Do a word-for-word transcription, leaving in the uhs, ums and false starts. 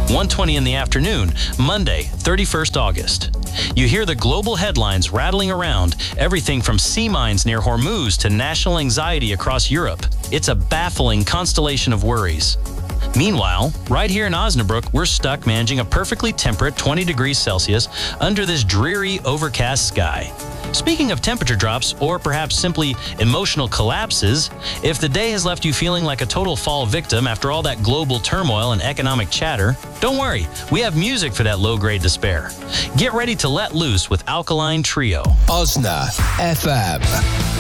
one twenty in the afternoon, Monday, thirty-first August. You hear the global headlines rattling around, everything from sea mines near Hormuz to national anxiety across Europe. It's a baffling constellation of worries. Meanwhile, right here in Osnabrück, we're stuck managing a perfectly temperate twenty degrees Celsius under this dreary, overcast sky. Speaking of temperature drops, or perhaps simply emotional collapses, if the day has left you feeling like a total fall victim after all that global turmoil and economic chatter, don't worry, we have music for that low-grade despair. Get ready to let loose with Alkaline Trio. Osna F M.